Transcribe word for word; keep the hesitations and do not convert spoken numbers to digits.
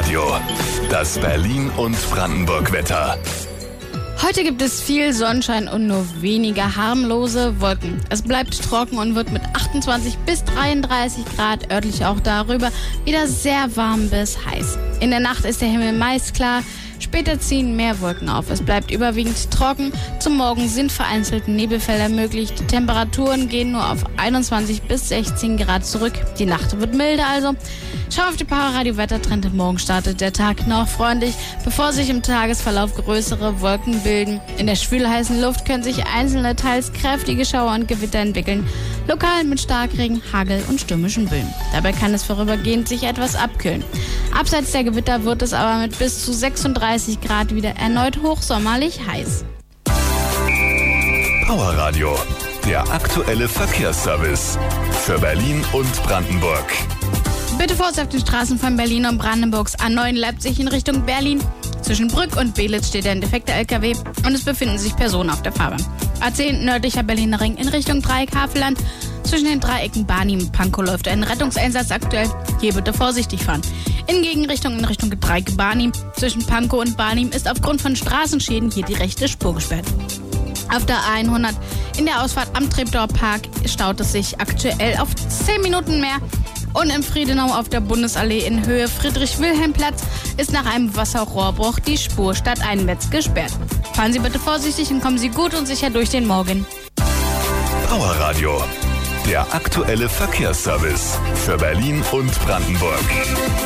Radio, das Berlin- und Brandenburg-Wetter. Heute gibt es viel Sonnenschein und nur weniger harmlose Wolken. Es bleibt trocken und wird mit achtundzwanzig bis dreiunddreißig Grad, örtlich auch darüber, wieder sehr warm bis heiß. In der Nacht ist der Himmel meist klar. Später ziehen mehr Wolken auf. Es bleibt überwiegend trocken. Zum Morgen sind vereinzelt Nebelfelder möglich. Die Temperaturen gehen nur auf einundzwanzig bis sechzehn Grad zurück. Die Nacht wird milder also. Schau auf die Powerradio-Wettertrend. Morgen startet der Tag noch freundlich, bevor sich im Tagesverlauf größere Wolken bilden. In der schwülheißen Luft können sich einzelne, teils kräftige Schauer und Gewitter entwickeln. Lokal mit Starkregen, Hagel und stürmischen Böen. Dabei kann es vorübergehend sich etwas abkühlen. Abseits der Gewitter wird es aber mit bis zu sechsunddreißig Grad wieder erneut hochsommerlich heiß. Powerradio, der aktuelle Verkehrsservice für Berlin und Brandenburg. Bitte Vorsicht auf den Straßen von Berlin und Brandenburgs A neun Leipzig in Richtung Berlin. Zwischen Brück und Belitz steht ein defekter L K W und es befinden sich Personen auf der Fahrbahn. A zehn nördlicher Berliner Ring in Richtung Dreieck Havelland. Zwischen den Dreiecken Barnim und Pankow läuft ein Rettungseinsatz aktuell. Hier bitte vorsichtig fahren. In Gegenrichtung in Richtung Dreieck Barnim. Zwischen Pankow und Barnim ist aufgrund von Straßenschäden hier die rechte Spur gesperrt. Auf der A hundert in der Ausfahrt am Treptower Park staut es sich aktuell auf zehn Minuten mehr. Und in Friedenau auf der Bundesallee in Höhe Friedrich-Wilhelm-Platz ist nach einem Wasserrohrbruch die Spur stadteinwärts gesperrt. Fahren Sie bitte vorsichtig und kommen Sie gut und sicher durch den Morgen. Powerradio, der aktuelle Verkehrsservice für Berlin und Brandenburg.